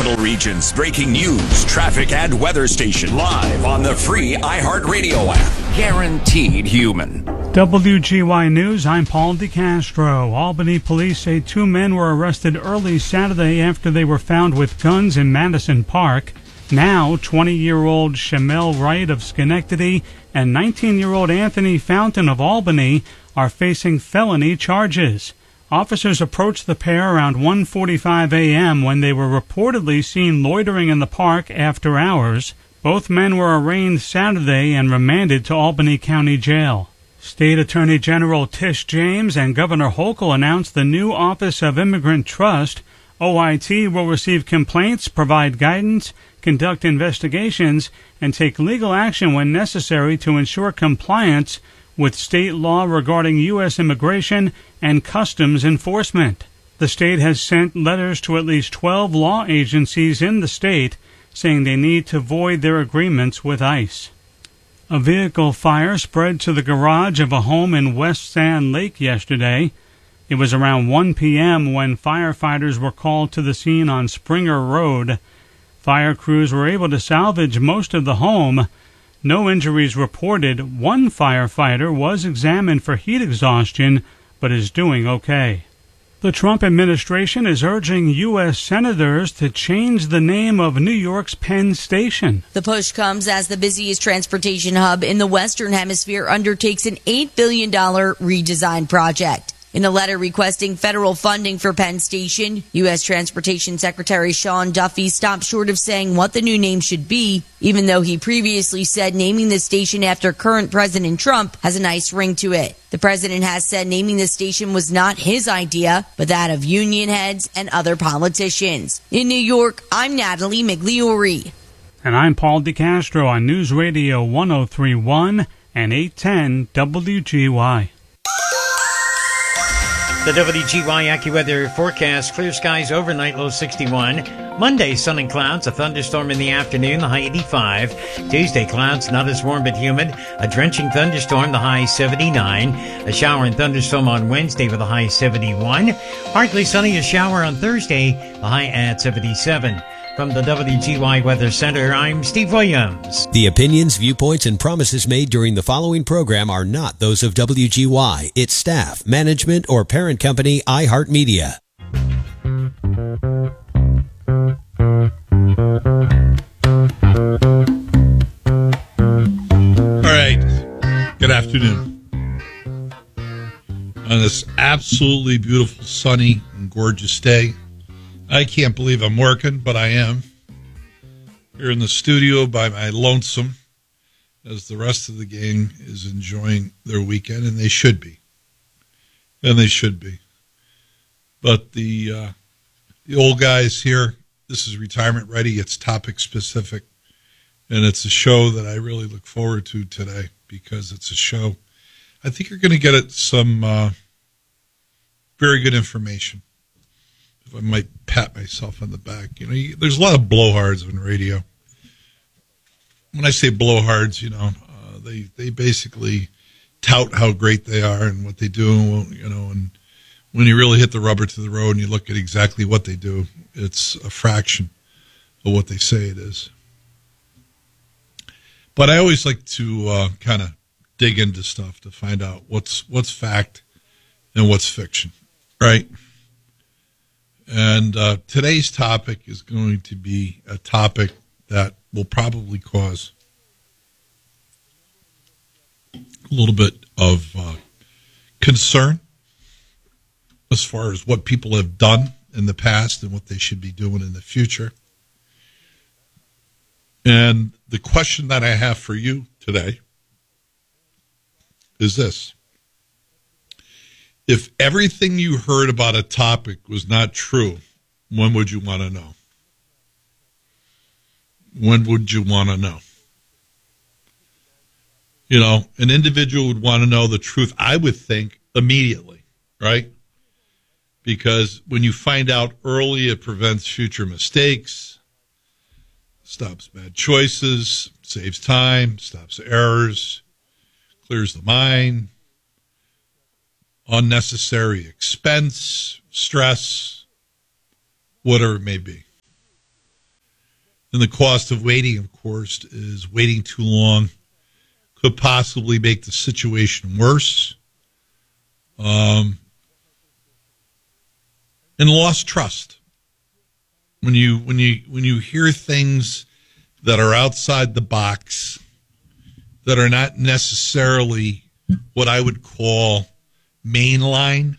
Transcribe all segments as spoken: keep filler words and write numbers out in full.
Capital Region's breaking news, traffic, and weather station live on the free iHeartRadio app. Guaranteed human. W G Y News, I'm Paul DeCastro. Albany police say two men were arrested early Saturday after they were found with guns in Madison Park. Now, twenty-year-old Shamel Wright of Schenectady and nineteen-year-old Anthony Fountain of Albany are facing felony charges. Officers approached the pair around one forty-five a.m. when they were reportedly seen loitering in the park after hours. Both men were arraigned Saturday and remanded to Albany County Jail. State Attorney General Tish James and Governor Hochul announced the new Office of Immigrant Trust. O I T will receive complaints, provide guidance, conduct investigations, and take legal action when necessary to ensure compliance with state law regarding U S immigration and customs enforcement. The state has sent letters to at least twelve law agencies in the state saying they need to void their agreements with ICE. A vehicle fire spread to the garage of a home in West Sand Lake yesterday. It was around one p.m. when firefighters were called to the scene on Springer Road. Fire crews were able to salvage most of the home. No injuries reported. One firefighter was examined for heat exhaustion, but is doing okay. The Trump administration is urging U S senators to change the name of New York's Penn Station. The push comes as the busiest transportation hub in the Western Hemisphere undertakes an eight billion dollars redesign project. In a letter requesting federal funding for Penn Station, U S Transportation Secretary Sean Duffy stopped short of saying what the new name should be, even though he previously said naming the station after current President Trump has a nice ring to it. The president has said naming the station was not his idea, but that of union heads and other politicians. In New York, I'm Natalie Migliori. And I'm Paul DeCastro on News Radio one oh three point one and eight ten W G Y. The W G Y AccuWeather forecast: clear skies overnight, low sixty-one. Monday, sun and clouds, a thunderstorm in the afternoon, the high eighty-five. Tuesday, clouds, not as warm but humid. A drenching thunderstorm, the high seventy-nine. A shower and thunderstorm on Wednesday with a high seventy-one. Partly sunny, a shower on Thursday, the high at seventy-seven. From the W G Y Weather Center, I'm Steve Williams. The opinions, viewpoints, and promises made during the following program are not those of W G Y, its staff, management, or parent company, iHeartMedia. All right. Good afternoon. On this absolutely beautiful, sunny, and gorgeous day, I can't believe I'm working, but I am. Here in the studio by my lonesome, as the rest of the gang is enjoying their weekend, and they should be. And they should be. But the uh, the old guys here, this is Retirement Ready. It's topic specific. And it's a show that I really look forward to today because it's a show. I think you're going to get it some uh, very good information. I might pat myself on the back. You know, you, there's a lot of blowhards on radio. When I say blowhards, you know, uh, they they basically tout how great they are and what they do. You know, and when you really hit the rubber to the road and you look at exactly what they do, it's a fraction of what they say it is. But I always like to uh, kind of dig into stuff to find out what's what's fact and what's fiction, right? And uh, today's topic is going to be a topic that will probably cause a little bit of uh, concern as far as what people have done in the past and what they should be doing in the future. And the question that I have for you today is this. If everything you heard about a topic was not true, when would you want to know? When would you want to know? You know, an individual would want to know the truth, I would think, immediately, right? Because when you find out early, it prevents future mistakes, stops bad choices, saves time, stops errors, clears the mind, unnecessary expense, stress, whatever it may be. And the cost of waiting, of course, is waiting too long could possibly make the situation worse. Um, and lost trust. When you when you when you hear things that are outside the box, that are not necessarily what I would call mainline.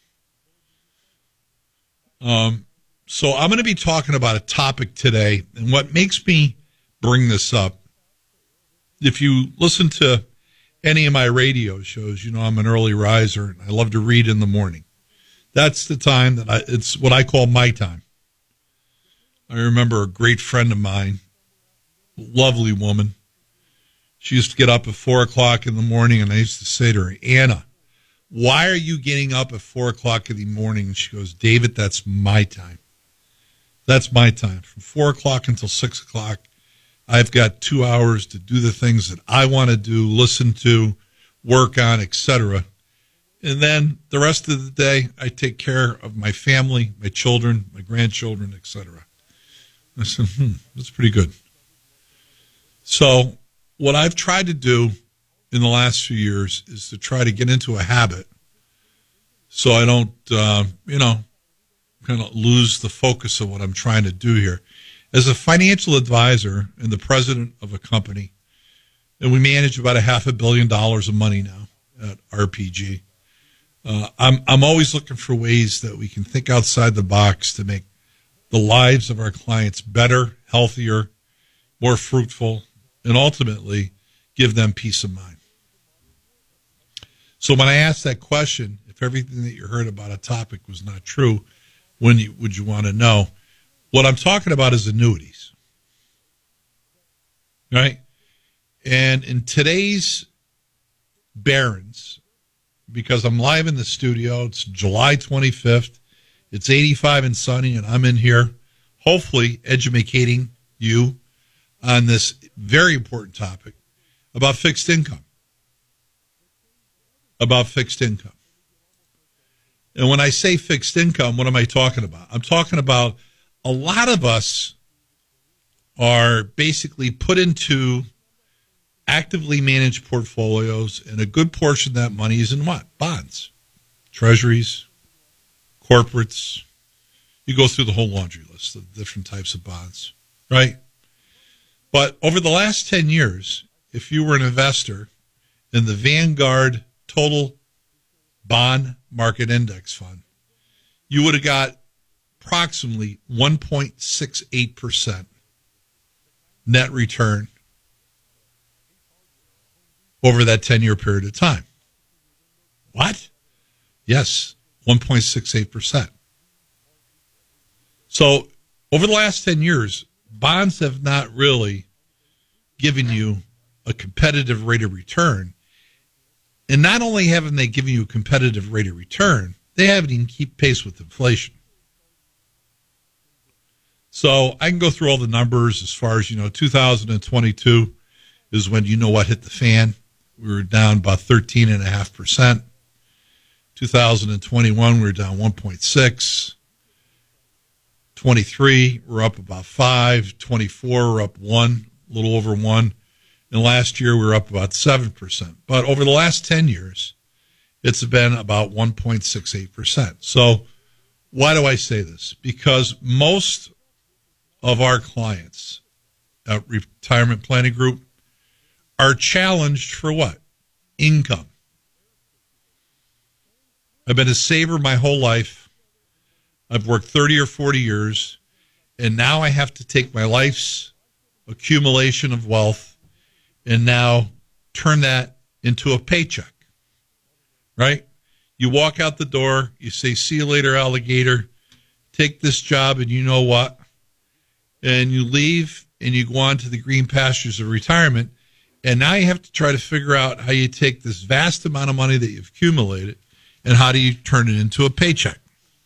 Um, so I'm going to be talking about a topic today, and what makes me bring this up, if you listen to any of my radio shows, you know I'm an early riser, and I love to read in the morning. That's the time that I, it's what I call my time. I remember a great friend of mine, lovely woman. She used to get up at four o'clock in the morning, and I used to say to her, Anna, why are you getting up at four o'clock in the morning? And she goes, David, that's my time. That's my time. From four o'clock until six o'clock, I've got two hours to do the things that I want to do, listen to, work on, et cetera. And then the rest of the day, I take care of my family, my children, my grandchildren, et cetera. I said, hmm, that's pretty good. So what I've tried to do in the last few years is to try to get into a habit so I don't, uh, you know, kind of lose the focus of what I'm trying to do here. As a financial advisor and the president of a company, and we manage about a half a billion dollars of money now at R P G, uh, I'm, I'm always looking for ways that we can think outside the box to make the lives of our clients better, healthier, more fruitful, and ultimately give them peace of mind. So when I asked that question, if everything that you heard about a topic was not true, when you, would you want to know? What I'm talking about is annuities, right? And in today's Barron's, because I'm live in the studio, it's July twenty-fifth, it's eighty-five and sunny, and I'm in here hopefully educating you on this very important topic about fixed income. About fixed income. And when I say fixed income, what am I talking about? I'm talking about a lot of us are basically put into actively managed portfolios, and a good portion of that money is in what? Bonds, treasuries, corporates. You go through the whole laundry list of different types of bonds, right? But over the last ten years, if you were an investor in the Vanguard Total Bond Market Index Fund, you would have got approximately one point six eight percent net return over that ten-year period of time. What? Yes, one point six eight percent. So over the last ten years, bonds have not really given you a competitive rate of return. And not only haven't they given you a competitive rate of return, they haven't even keep pace with inflation. So I can go through all the numbers as far as, you know, two thousand twenty-two is when you know what hit the fan. We were down about thirteen point five percent. two thousand twenty-one, we were down one point six. twenty-three, we're up about five. twenty-four, we're up one, a little over one. And last year, we were up about seven percent. But over the last ten years, it's been about one point six eight percent. So why do I say this? Because most of our clients at Retirement Planning Group are challenged for what? Income. I've been a saver my whole life. I've worked thirty or forty years, and now I have to take my life's accumulation of wealth and now turn that into a paycheck, right? You walk out the door, you say, see you later, alligator, take this job, and you know what? And you leave, and you go on to the green pastures of retirement, and now you have to try to figure out how you take this vast amount of money that you've accumulated, and how do you turn it into a paycheck?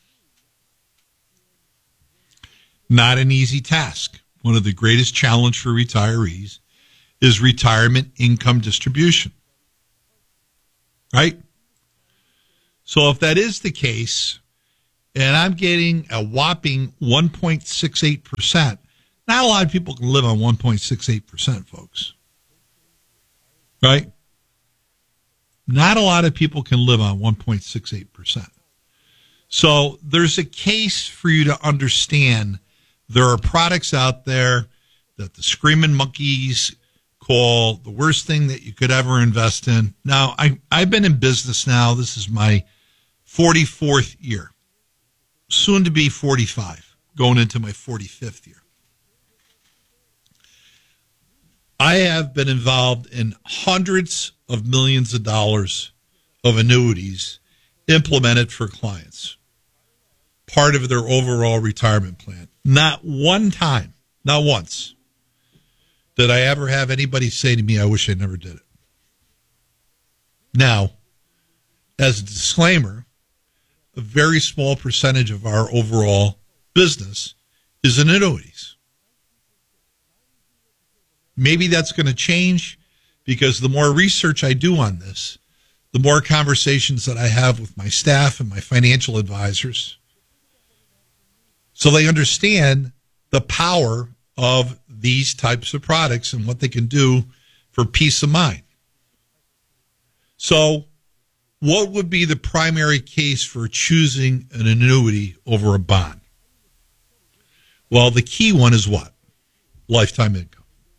Not an easy task. One of the greatest challenges for retirees is retirement income distribution, right? So if that is the case, and I'm getting a whopping one point six eight percent, Not a lot of people can live on one point six eight percent, folks. Right? Not a lot of people can live on one point six eight percent. So there's a case for you to understand there are products out there that the screaming monkeys call the worst thing that you could ever invest in. Now, I, I've been in business now. This is my forty-fourth year, soon to be forty-five, going into my forty-fifth year. I have been involved in hundreds of millions of dollars of annuities implemented for clients, part of their overall retirement plan. Not one time, not once, did I ever have anybody say to me, I wish I never did it. Now, as a disclaimer, a very small percentage of our overall business is in annuities. Maybe that's going to change because the more research I do on this, the more conversations that I have with my staff and my financial advisors, so they understand the power of these types of products and what they can do for peace of mind. So what would be the primary case for choosing an annuity over a bond? Well, the key one is what? Lifetime income.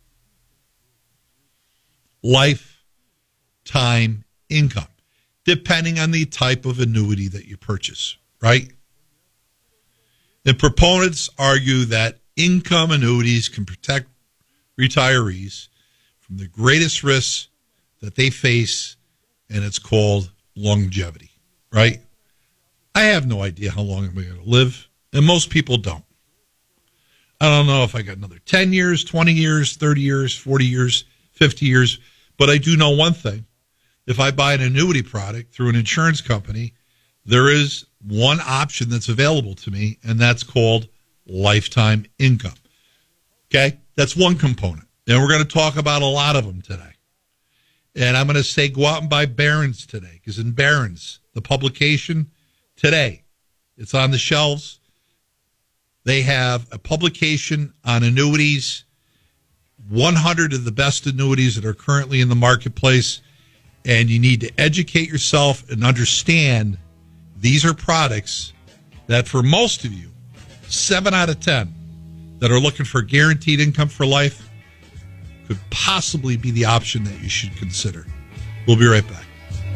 Lifetime income, depending on the type of annuity that you purchase, right? And proponents argue that income annuities can protect retirees from the greatest risks that they face, and it's called longevity, right? I have no idea how long I'm going to live, and most people don't. I don't know if I got another ten years, twenty years, thirty years, forty years, fifty years, but I do know one thing. If I buy an annuity product through an insurance company, there is one option that's available to me, and that's called lifetime income. Okay? That's one component. And we're going to talk about a lot of them today. And I'm going to say go out and buy Barron's today, because in Barron's, the publication today, it's on the shelves. They have a publication on annuities, one hundred of the best annuities that are currently in the marketplace, and you need to educate yourself and understand these are products that for most of you, seven out of ten that are looking for guaranteed income for life could possibly be the option that you should consider. We'll be right back.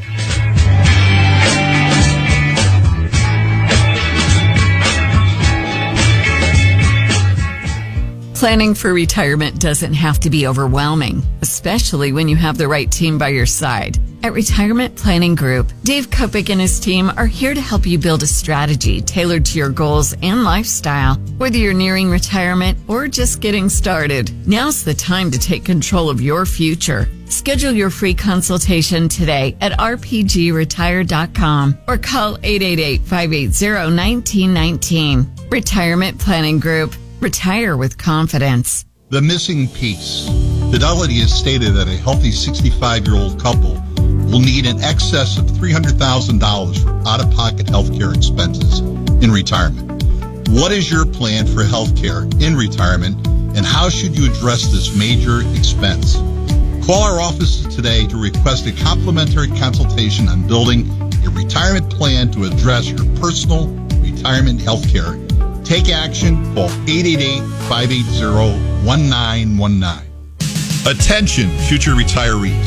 Planning for retirement doesn't have to be overwhelming, especially when you have the right team by your side. At Retirement Planning Group, Dave Kopic and his team are here to help you build a strategy tailored to your goals and lifestyle. Whether you're nearing retirement or just getting started, now's the time to take control of your future. Schedule your free consultation today at r p g retire dot com or call eight eight eight, five eight zero, one nine one nine. Retirement Planning Group. Retire with confidence. The missing piece. Fidelity has stated that a healthy sixty-five-year-old couple will need in excess of three hundred thousand dollars for out-of-pocket health care expenses in retirement. What is your plan for health care in retirement, and how should you address this major expense? Call our offices today to request a complimentary consultation on building a retirement plan to address your personal retirement health care. Take action. Call eight eight eight, five eight zero, one nine one nine. Attention, future retirees.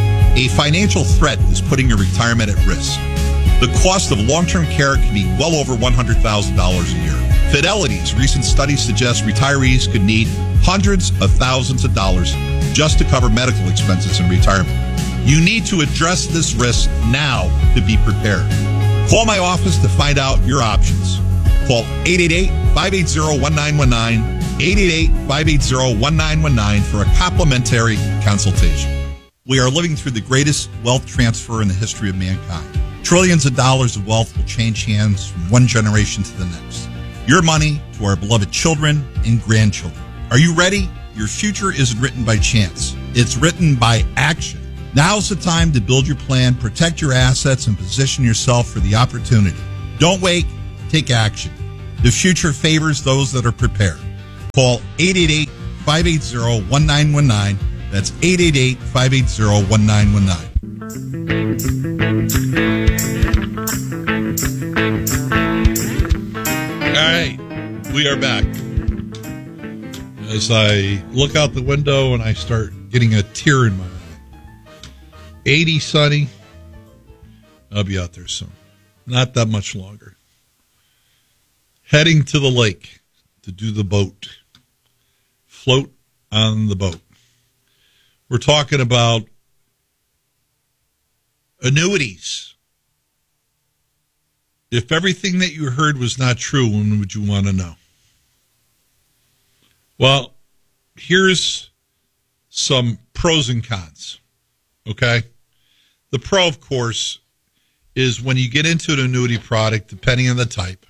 A financial threat is putting your retirement at risk. The cost of long-term care can be well over one hundred thousand dollars a year. Fidelity's recent study suggests retirees could need hundreds of thousands of dollars just to cover medical expenses in retirement. You need to address this risk now to be prepared. Call my office to find out your options. Call eight eight eight, five eight zero, one nine one nine, eight eight eight, five eight zero, one nine one nine for a complimentary consultation. We are living through the greatest wealth transfer in the history of mankind. Trillions of dollars of wealth will change hands from one generation to the next. Your money to our beloved children and grandchildren. Are you ready? Your future isn't written by chance. It's written by action. Now's the time to build your plan, protect your assets, and position yourself for the opportunity. Don't wait. Take action. The future favors those that are prepared. Call eight eight eight, five eight zero, one nine one nine. That's eight eight eight, five eight zero, one nine one nine. All right, we are back. As I look out the window and I start getting a tear in my eye. eighty sunny. I'll be out there soon. Not that much longer. Heading to the lake to do the boat. Float on the boat. We're talking about annuities. If everything that you heard was not true, when would you want to know? Well, here's some pros and cons, okay? The pro, of course, is when you get into an annuity product, depending on the type,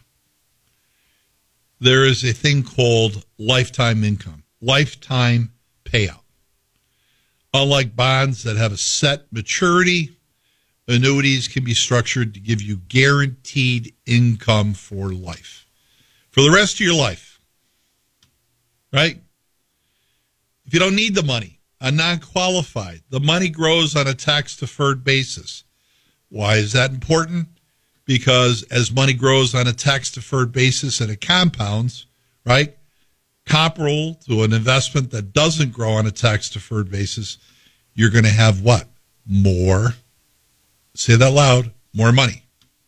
there is a thing called lifetime income, lifetime payout. Unlike bonds that have a set maturity, annuities can be structured to give you guaranteed income for life, for the rest of your life, right? If you don't need the money, a non-qualified, the money grows on a tax-deferred basis. Why is that important? Because as money grows on a tax-deferred basis and it compounds, right, comparable to an investment that doesn't grow on a tax-deferred basis, you're going to have what? More, say that loud, more money.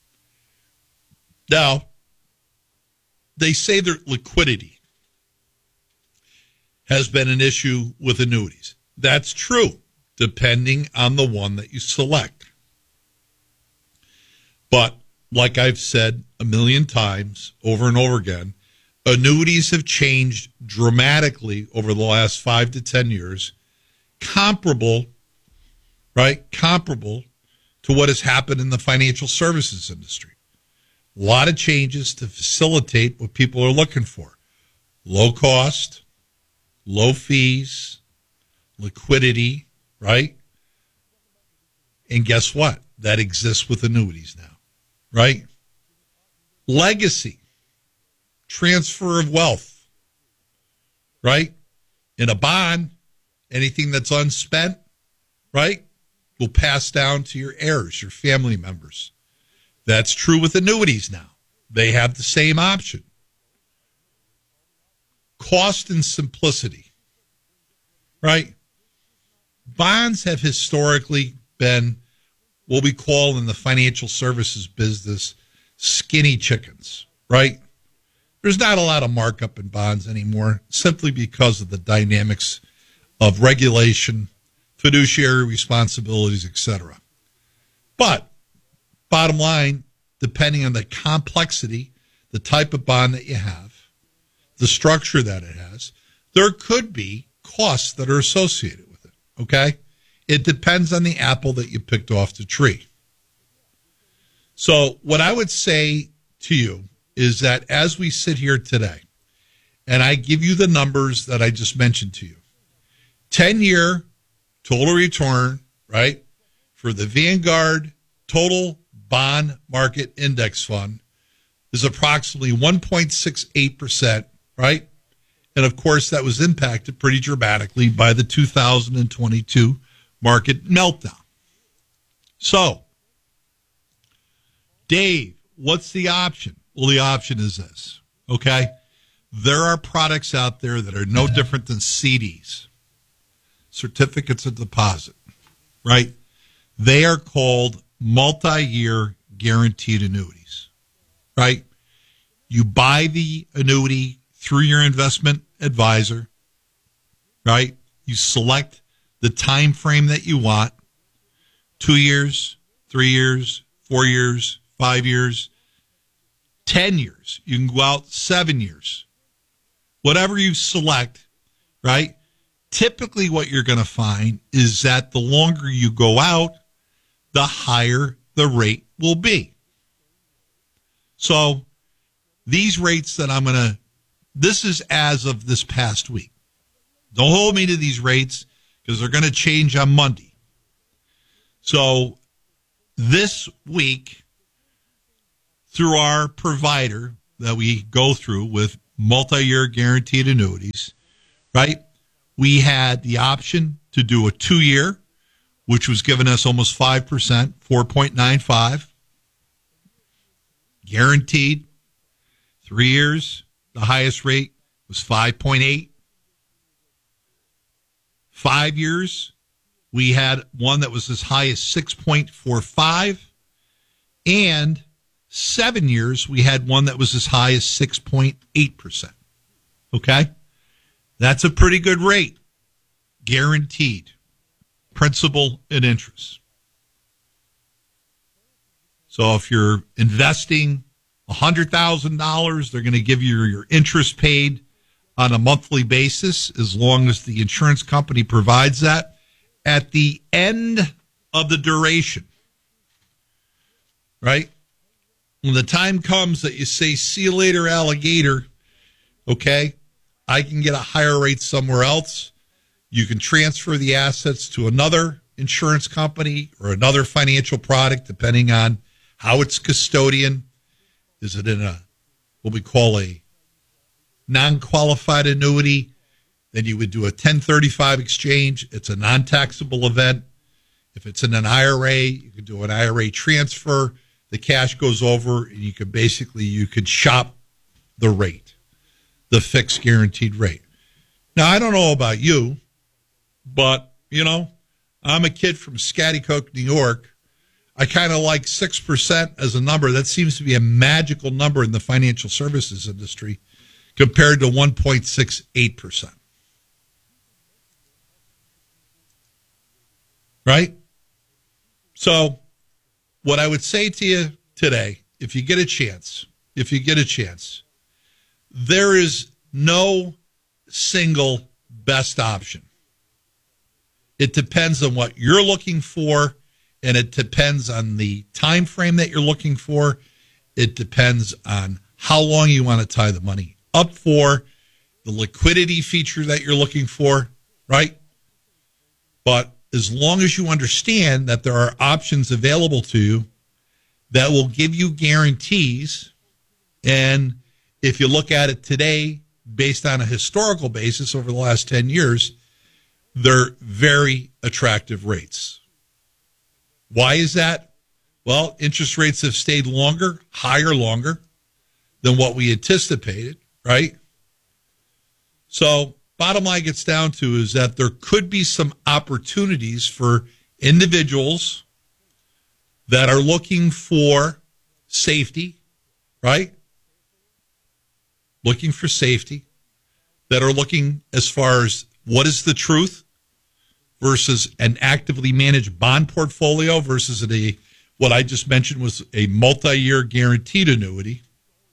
Now, they say that liquidity has been an issue with annuities. That's true, depending on the one that you select. But like I've said a million times over and over again, annuities have changed dramatically over the last five to ten years, comparable, right, comparable to what has happened in the financial services industry. A lot of changes to facilitate what people are looking for. Low cost, low fees, liquidity, right? And guess what? That exists with annuities now, right? Legacy, transfer of wealth, right? In a bond, anything that's unspent, right, will pass down to your heirs, your family members. That's true with annuities now. They have the same option. Cost and simplicity, right? Bonds have historically been what we call in the financial services business skinny chickens, right? There's not a lot of markup in bonds anymore simply because of the dynamics of regulation, fiduciary responsibilities, et cetera. But bottom line, depending on the complexity, the type of bond that you have, the structure that it has, there could be costs that are associated with it, okay? It depends on the apple that you picked off the tree. So what I would say to you is that as we sit here today, and I give you the numbers that I just mentioned to you, ten-year total return, right, for the Vanguard Total Bond Market Index Fund is approximately one point six eight percent, right? And, of course, that was impacted pretty dramatically by the two thousand twenty-two market meltdown. So, Dave, what's the option? Well, the option is this, okay? There are products out there that are no different than C Ds, certificates of deposit, right? They are called multi-year guaranteed annuities, right? You buy the annuity through your investment advisor, right? You select the time frame that you want, two years, three years, four years, five years, ten years. You can go out seven years. Whatever you select, right? Typically what you're going to find is that the longer you go out, the higher the rate will be. So these rates that I'm going to, this is as of this past week. Don't hold me to these rates because they're going to change on Monday. So this week, through our provider that we go through with multi-year guaranteed annuities, right? We had the option to do a two-year, which was giving us almost five percent, four point nine five. Guaranteed. Three years, the highest rate was five point eight. Five years, we had one that was as high as six point four five. And seven years, we had one that was as high as six point eight percent. Okay? That's a pretty good rate. Guaranteed. Principal and interest. So if you're investing one hundred thousand dollars, they're going to give you your interest paid on a monthly basis as long as the insurance company provides that. At the end of the duration, right? When the time comes that you say, see you later, alligator, okay, I can get a higher rate somewhere else. You can transfer the assets to another insurance company or another financial product, depending on how it's custodian. Is it in a, what we call a non-qualified annuity? Then you would do a ten thirty-five exchange. It's a non-taxable event. If it's in an I R A, you could do an I R A transfer. The cash goes over, and you could basically, you could shop the rate, the fixed guaranteed rate. Now, I don't know about you, but, you know, I'm a kid from Scottycoke, New York. I kind of like six percent as a number. That seems to be a magical number in the financial services industry compared to one point six eight percent. Right? So what I would say to you today, if you get a chance, if you get a chance, there is no single best option. It depends on what you're looking for, and it depends on the time frame that you're looking for. It depends on how long you want to tie the money up for, the liquidity feature that you're looking for, right? But as long as you understand that there are options available to you that will give you guarantees, and if you look at it today based on a historical basis over the last ten years, they're very attractive rates. Why is that? Well, interest rates have stayed longer, higher longer than what we anticipated, right? So bottom line gets down to is that there could be some opportunities for individuals that are looking for safety, right? Looking for safety, that are looking as far as what is the truth versus an actively managed bond portfolio versus a, what I just mentioned was a multi-year guaranteed annuity.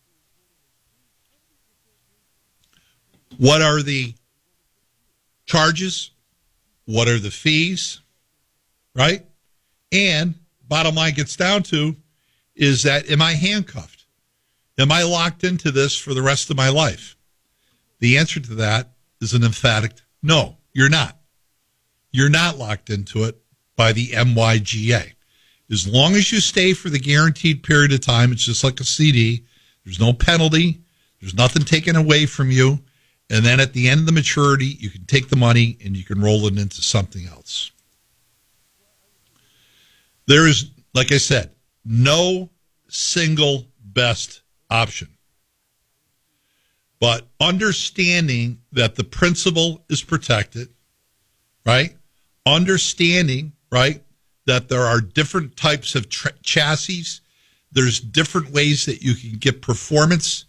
What are the charges? What are the fees? Right? And bottom line gets down to is that, am I handcuffed? Am I locked into this for the rest of my life? The answer to that is an emphatic no, you're not. You're not locked into it by the M Y G A. As long as you stay for the guaranteed period of time, it's just like a C D. There's no penalty. There's nothing taken away from you. And then at the end of the maturity, you can take the money and you can roll it into something else. There is, like I said, no single best option. But understanding that the principal is protected, right? Understanding, right, that there are different types of tra- chassis. There's different ways that you can get performance.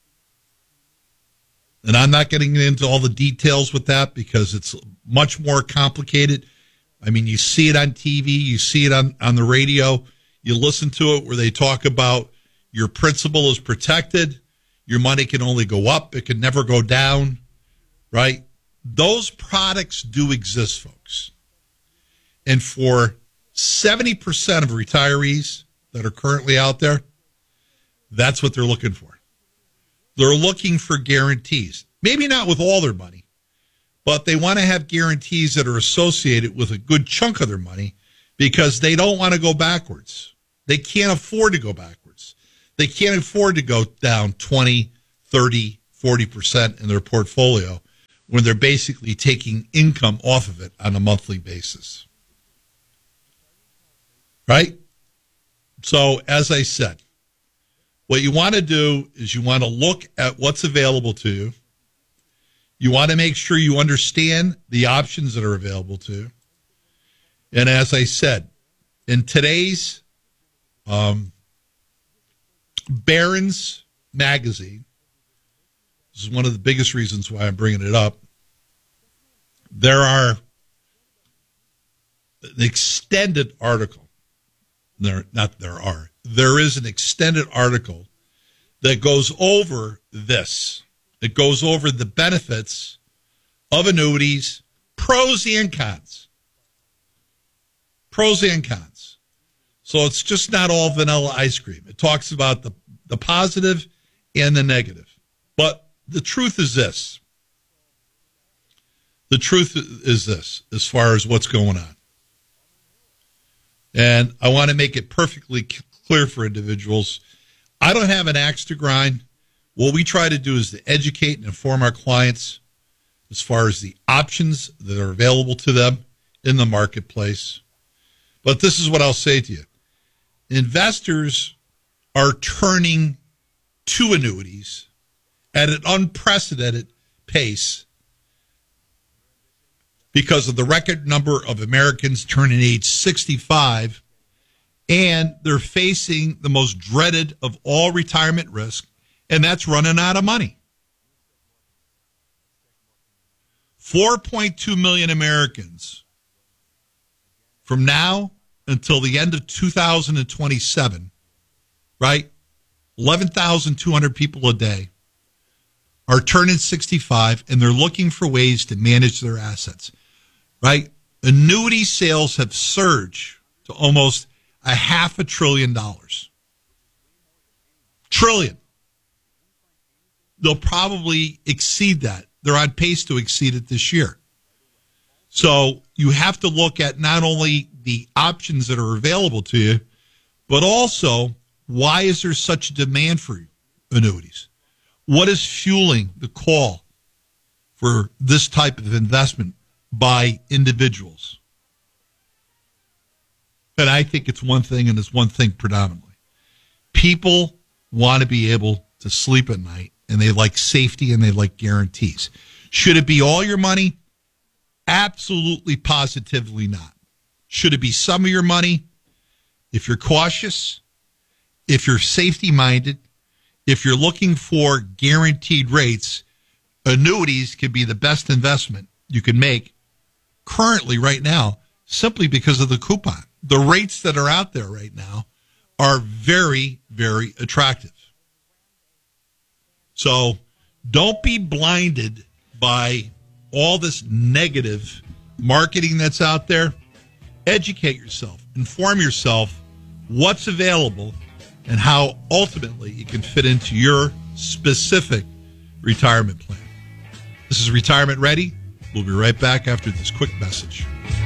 And I'm not getting into all the details with that because it's much more complicated. I mean, you see it on T V, you see it on, on the radio, you listen to it where they talk about your principal is protected, your money can only go up, it can never go down, right? Those products do exist, folks. And for seventy percent of retirees that are currently out there, that's what they're looking for. They're looking for guarantees. Maybe not with all their money, but they want to have guarantees that are associated with a good chunk of their money because they don't want to go backwards. They can't afford to go backwards. They can't afford to go down twenty, thirty, forty percent in their portfolio when they're basically taking income off of it on a monthly basis. Right? So, as I said, what you want to do is you want to look at what's available to you. You want to make sure you understand the options that are available to you. And as I said, in today's um, Barron's magazine, this is one of the biggest reasons why I'm bringing it up, there are an extended article. There, not there are. There is an extended article that goes over this. It goes over the benefits of annuities, pros and cons. Pros and cons. So it's just not all vanilla ice cream. It talks about the, the positive and the negative. But the truth is this. The truth is this, as far as what's going on. And I want to make it perfectly clear for individuals. I don't have an axe to grind. What we try to do is to educate and inform our clients as far as the options that are available to them in the marketplace. But this is what I'll say to you. Investors are turning to annuities at an unprecedented pace because of the record number of Americans turning age sixty-five, and they're facing the most dreaded of all retirement risk, and that's running out of money. four point two million Americans from now until the end of two thousand twenty-seven, right? eleven thousand two hundred people a day are turning sixty-five, and they're looking for ways to manage their assets, right? Annuity sales have surged to almost a half a trillion dollars. Trillion. They'll probably exceed that. They're on pace to exceed it this year. So you have to look at not only the options that are available to you, but also why is there such a demand for annuities? What is fueling the call for this type of investment by individuals? And I think it's one thing, and it's one thing predominantly. People want to be able to sleep at night, and they like safety, and they like guarantees. Should it be all your money? Absolutely, positively not. Should it be some of your money? If you're cautious, if you're safety-minded, if you're looking for guaranteed rates, annuities can be the best investment you can make currently right now, simply because of the coupon. The rates that are out there right now are very, very attractive. So don't be blinded by all this negative marketing that's out there. Educate yourself, inform yourself what's available and how ultimately it can fit into your specific retirement plan. This is Retirement Ready. We'll be right back after this quick message.